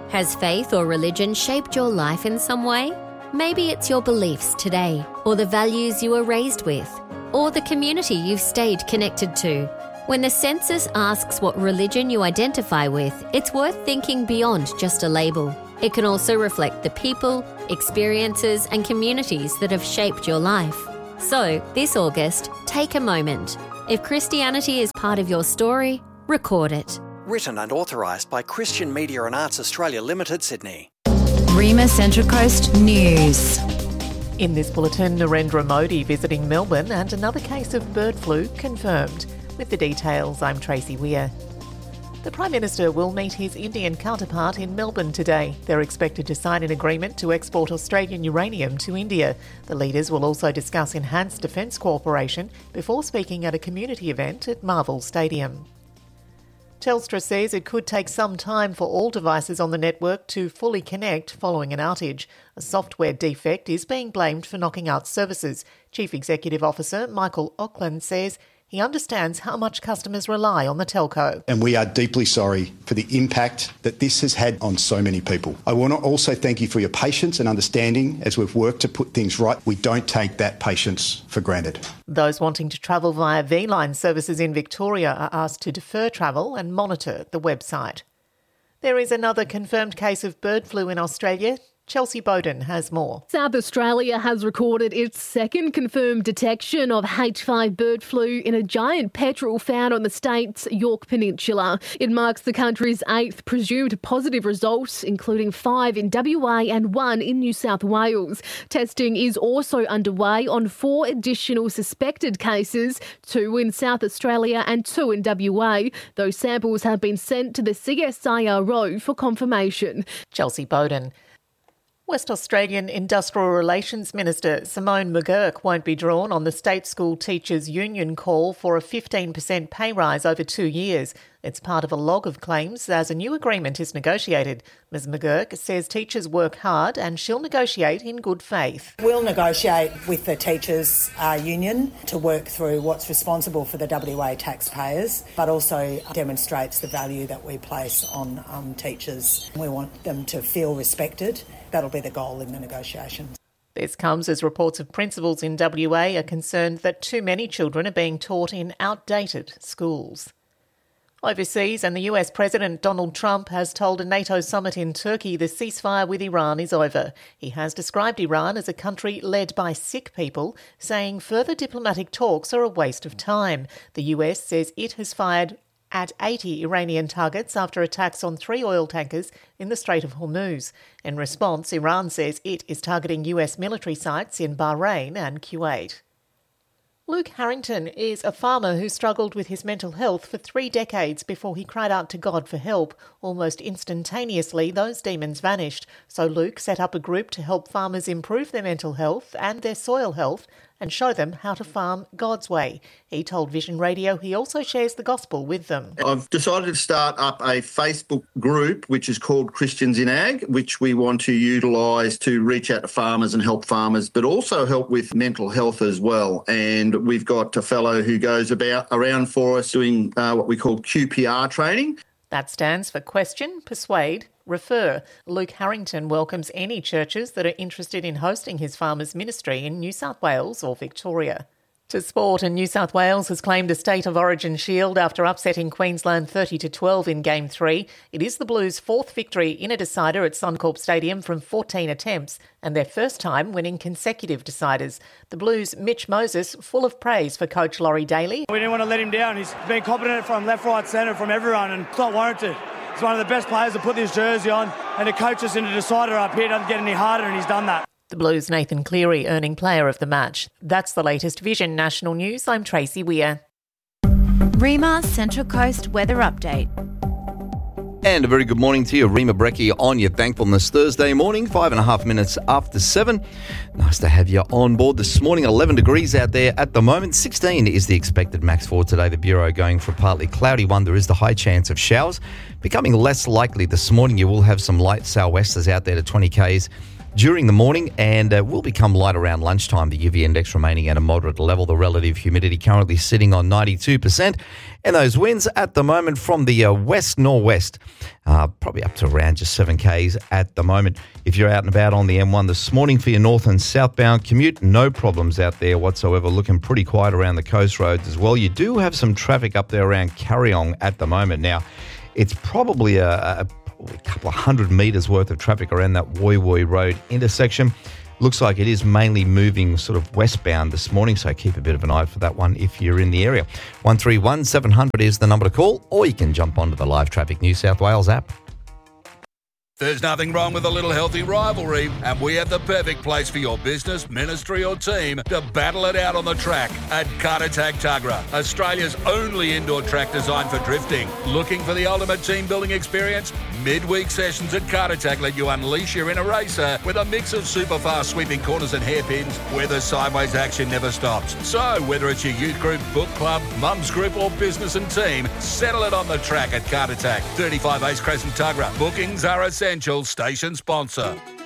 Has faith or religion shaped your life in some way? Maybe it's your beliefs today, or the values you were raised with, or the community you've stayed connected to. When the census asks what religion you identify with, it's worth thinking beyond just a label. It can also reflect the people, experiences, and communities that have shaped your life. So, this August, take a moment. If Christianity is part of your story, record it. Written and authorised by Christian Media and Arts Australia Limited, Sydney. Rima Central Coast News. In this bulletin, Narendra Modi visiting Melbourne and another case of bird flu confirmed. With the details, I'm Tracy Weir. The Prime Minister will meet his Indian counterpart in Melbourne today. They're expected to sign an agreement to export Australian uranium to India. The leaders will also discuss enhanced defence cooperation before speaking at a community event at Marvel Stadium. Telstra says it could take some time for all devices on the network to fully connect following an outage. A software defect is being blamed for knocking out services. Chief Executive Officer Michael Auckland says he understands how much customers rely on the telco. And we are deeply sorry for the impact that this has had on so many people. I want to also thank you for your patience and understanding as we've worked to put things right. We don't take that patience for granted. Those wanting to travel via V-Line services in Victoria are asked to defer travel and monitor the website. There is another confirmed case of bird flu in Australia. Chelsea Bowden has more. South Australia has recorded its second confirmed detection of H5 bird flu in a giant petrel found on the state's Yorke Peninsula. It marks the country's 8th presumed positive result, including 5 in WA and 1 in New South Wales. Testing is also underway on 4 additional suspected cases, 2 in South Australia and 2 in WA. Those samples have been sent to the CSIRO for confirmation. Chelsea Bowden. West Australian Industrial Relations Minister Simone McGurk won't be drawn on the State School Teachers Union call for a 15% pay rise over 2 years. It's part of a log of claims as a new agreement is negotiated. Ms McGurk says teachers work hard and she'll negotiate in good faith. We'll negotiate with the Teachers Union to work through what's responsible for the WA taxpayers, but also demonstrates the value that we place on teachers. We want them to feel respected. That'll be the goal in the negotiations. This comes as reports of principals in WA are concerned that too many children are being taught in outdated schools. Overseas, and the US President Donald Trump has told a NATO summit in Turkey the ceasefire with Iran is over. He has described Iran as a country led by sick people, saying further diplomatic talks are a waste of time. The US says it has fired at 80 Iranian targets after attacks on 3 oil tankers in the Strait of Hormuz. In response, Iran says it is targeting US military sites in Bahrain and Kuwait. Luke Harrington is a farmer who struggled with his mental health for 3 decades before he cried out to God for help. Almost instantaneously, those demons vanished. So Luke set up a group to help farmers improve their mental health and their soil health and show them how to farm God's way. He told Vision Radio he also shares the gospel with them. I've decided to start up a Facebook group which is called Christians in Ag, which we want to utilise to reach out to farmers and help farmers, but also help with mental health as well. And we've got a fellow who goes around for us doing what we call QPR training. That stands for Question, Persuade, Refer. Luke Harrington welcomes any churches that are interested in hosting his farmers' ministry in New South Wales or Victoria. To sport, and New South Wales has claimed a State of Origin shield after upsetting Queensland 30-12 in Game 3. It is the Blues' 4th victory in a decider at Suncorp Stadium from 14 attempts and their first time winning consecutive deciders. The Blues' Mitch Moses full of praise for coach Laurie Daly. We didn't want to let him down. He's been competent from left, right, centre, from everyone, and it's not warranted. He's one of the best players to put this jersey on, and to coach us in a decider up here doesn't get any harder, and he's done that. The Blues' Nathan Cleary earning player of the match. That's the latest Vision National News. I'm Tracy Weir. Rima Central Coast Weather Update. And a very good morning to you, Rima Brecky, on your Thankfulness Thursday morning, 5.5 minutes after 7. Nice to have you on board this morning. 11 degrees out there at the moment. 16 is the expected max for today. The Bureau going for a partly cloudy one. There is the high chance of showers. Becoming less likely this morning. You will have some light sou'westers out there to 20 k's during the morning and will become light around lunchtime. The UV index remaining at a moderate level. The relative humidity currently sitting on 92%. And those winds at the moment from the west-northwest, probably up to around just 7 k's at the moment. If you're out and about on the M1 this morning for your north and southbound commute, no problems out there whatsoever. Looking pretty quiet around the coast roads as well. You do have some traffic up there around Carryong at the moment. Now, it's probably a couple of 100 metres worth of traffic around that Woy Woy Road intersection. Looks like it is mainly moving sort of westbound this morning, so keep a bit of an eye for that one if you're in the area. 131 700 is the number to call, or you can jump onto the Live Traffic New South Wales app. There's nothing wrong with a little healthy rivalry, and we have the perfect place for your business, ministry or team to battle it out on the track at Kartatag Tuggerah, Australia's only indoor track designed for drifting. Looking for the ultimate team building experience? Midweek sessions at Kartatag let you unleash your inner racer with a mix of super fast sweeping corners and hairpins where the sideways action never stops. So whether it's your youth group, book club, mums group or business and team, settle it on the track at Kartatag. 35 Ace Crescent Tuggerah. Bookings are essential. Station sponsor.